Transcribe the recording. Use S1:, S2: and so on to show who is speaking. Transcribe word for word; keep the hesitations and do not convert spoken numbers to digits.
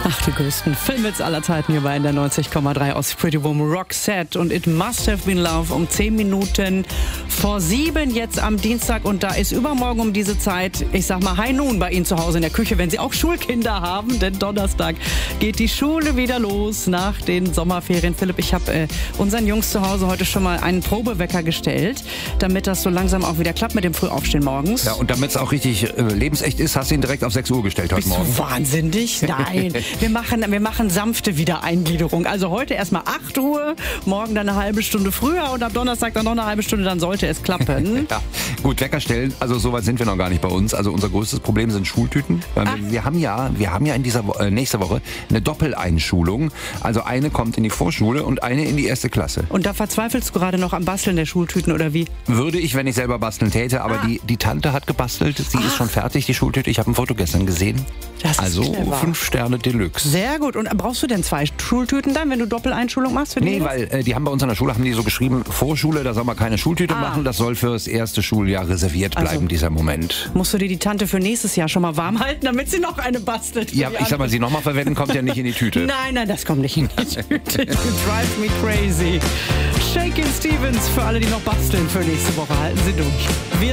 S1: Ach, die größten Filmhits aller Zeiten hier bei N D R neunzig Komma drei aus Pretty Woman, Roxette und It Must Have Been Love um zehn Minuten vor sieben jetzt am Dienstag. Und da ist übermorgen um diese Zeit, ich sag mal, High Noon bei Ihnen zu Hause in der Küche, wenn Sie auch Schulkinder haben. Denn Donnerstag geht die Schule wieder los nach den Sommerferien. Philipp, ich habe äh, unseren Jungs zu Hause heute schon mal einen Probewecker gestellt, damit das so langsam auch wieder klappt mit dem Frühaufstehen morgens.
S2: Ja, und damit es auch richtig äh, lebensecht ist, hast du ihn direkt auf sechs Uhr gestellt heute
S1: Bist
S2: Morgen.
S1: du wahnsinnig? Nein. Wir machen, wir machen sanfte Wiedereingliederung. Also heute erstmal acht Uhr, morgen dann eine halbe Stunde früher und am Donnerstag dann noch eine halbe Stunde, dann sollte es klappen.
S2: Ja, gut, Wecker stellen, also so weit sind wir noch gar nicht bei uns. Also unser größtes Problem sind Schultüten. Weil wir, wir haben ja, wir haben ja in dieser Wo- äh, nächste Woche eine Doppeleinschulung. Also eine kommt in die Vorschule und eine in die erste Klasse.
S1: Und da verzweifelst du gerade noch am Basteln der Schultüten oder wie?
S2: Würde ich, wenn ich selber basteln täte, aber
S1: Ah.
S2: die, die Tante hat gebastelt. Sie ist schon fertig, die Schultüte. Ich habe ein Foto gestern gesehen.
S1: Das ist
S2: also
S1: clever.
S2: fünf Sterne Deluxe.
S1: Sehr gut. Und brauchst du denn zwei Schultüten dann, wenn du Doppeleinschulung machst für die
S2: Nee,
S1: Mädels?
S2: weil äh, die haben bei uns an der Schule, haben die so geschrieben, Vorschule, da soll man keine Schultüte
S1: Ah.
S2: machen, das soll für das erste Schuljahr reserviert bleiben,
S1: Also-
S2: dieser Moment.
S1: Musst du dir die Tante für nächstes Jahr schon mal warm halten, damit sie noch eine bastelt? für
S2: Ja,
S1: die
S2: ich sag mal, sie nochmal verwenden, kommt ja nicht in die Tüte.
S1: Nein, nein, das kommt nicht in die Tüte. Drive me crazy. Shakin' Stevens für alle, die noch basteln für nächste Woche. Halten Sie durch. Wir